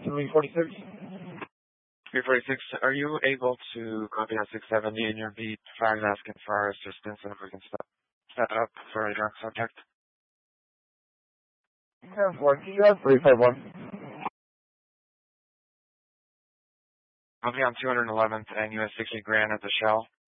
346. 346, are you able to copy on 670 in your beat? Flag asking for our assistance and if we can set up for a drunk subject. 10-4, you have 351. Copy on 211th and US 60 Grand at the Shell.